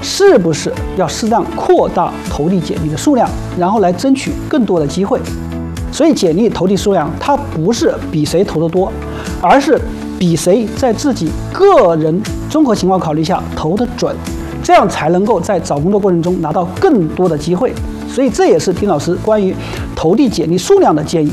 是不是要适当扩大投递简历的数量，然后来争取更多的机会。所以简历投递数量，它不是比谁投得多，而是比谁在自己个人综合情况考虑下投得准，这样才能够在找工作过程中拿到更多的机会。所以这也是丁老师关于投递简历数量的建议。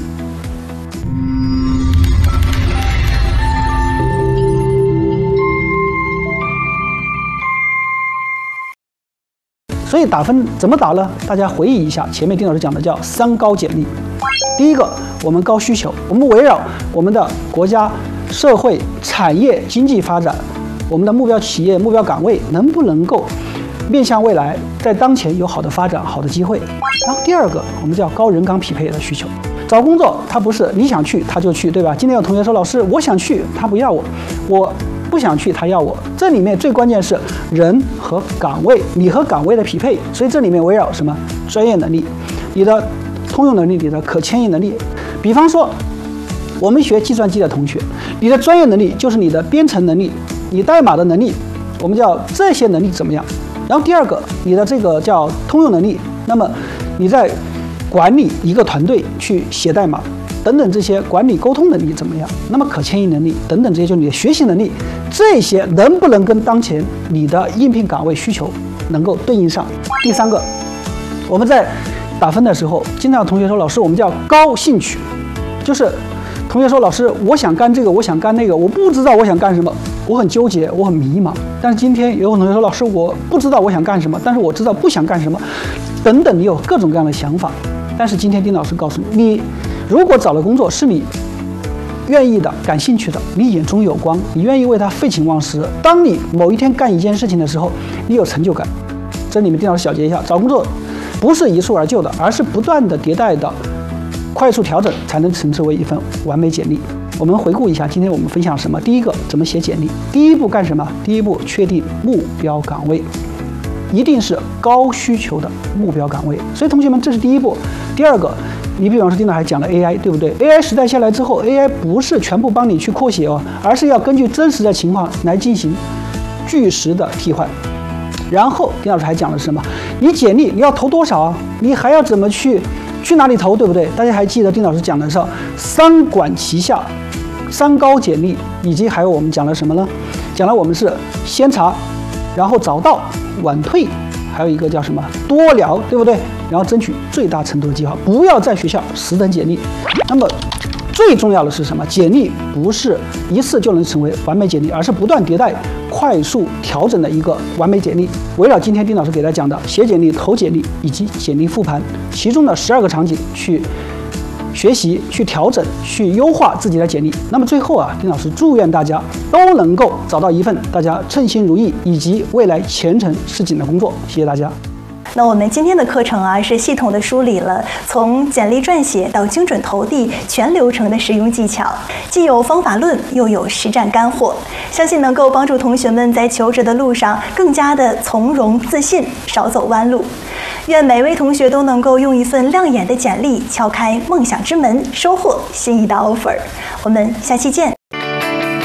所以打分怎么打呢？大家回忆一下前面丁老师讲的叫3高简历。第一个，我们高需求，我们围绕我们的国家、社会、产业、经济发展，我们的目标企业、目标岗位能不能够面向未来，在当前有好的发展、好的机会。然后第二个，我们叫高人岗匹配的需求。找工作它不是你想去他就去，对吧？今天有同学说，老师我想去，他不要我，我不想去，他要我。这里面最关键是人和岗位，你和岗位的匹配。所以这里面围绕什么？专业能力，你的通用能力，你的可迁移能力。比方说，我们学计算机的同学，你的专业能力就是你的编程能力，你代码的能力，我们叫这些能力怎么样？然后第二个，你的这个叫通用能力，那么你在管理一个团队去写代码等等这些管理沟通能力怎么样？那么可迁移能力等等这些就是你的学习能力，这些能不能跟当前你的应聘岗位需求能够对应上？第三个，我们在打分的时候，经常有同学说，老师我们叫高兴趣，就是同学说，老师我想干这个，我想干那个，我不知道我想干什么，我很纠结，我很迷茫。但是今天有同学说，老师我不知道我想干什么，但是我知道不想干什么，等等，你有各种各样的想法。但是今天丁老师告诉你，你如果找了工作是你愿意的、感兴趣的，你眼中有光，你愿意为它废寝忘食，当你某一天干一件事情的时候，你有成就感。这里面丁老师小结一下，找工作不是一蹴而就的，而是不断的迭代的快速调整，才能称之为一份完美简历。我们回顾一下，今天我们分享什么？第一个，怎么写简历？第一步干什么？第一步，确定目标岗位，一定是高需求的目标岗位。所以同学们，这是第一步。第二个，你比方说丁老师还讲了 AI， 对不对？ AI 时代下来之后， AI 不是全部帮你去扩写哦，而是要根据真实的情况来进行据实的替换。然后丁老师还讲了什么？你简历你要投多少啊？你还要怎么去哪里投，对不对？大家还记得丁老师讲的是3管齐下，3高简历，以及还有我们讲了什么呢？讲了我们是先查，然后找到，晚退，还有一个叫什么多聊，对不对？然后争取最大程度的机会，不要在学校死等简历。那么最重要的是什么？简历不是一次就能成为完美简历，而是不断迭代、快速调整的一个完美简历。围绕今天丁老师给大家讲的写简历、投简历以及简历复盘，其中的12个场景去学习、去调整、去优化自己的简历。那么最后啊，丁老师祝愿大家都能够找到一份大家称心如意以及未来前程似锦的工作。谢谢大家。 那我们今天的课程啊，是系统的梳理了从简历撰写到精准投递全流程的实用技巧，既有方法论，又有实战干货，相信能够帮助同学们在求职的路上更加的从容自信，少走弯路。愿每位同学都能够用一份亮眼的简历敲开梦想之门，收获心仪的 offer。我们下期见。